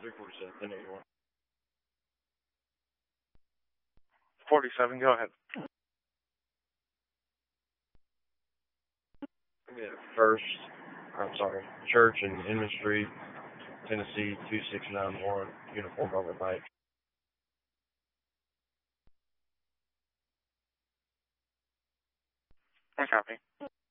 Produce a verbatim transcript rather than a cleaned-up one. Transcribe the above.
three forty-seven, ten eighty-one. forty-seven, go ahead. Yeah, First, I'm sorry, Church and Inman Street, Tennessee, two six nine one, uniform over bike. I copy.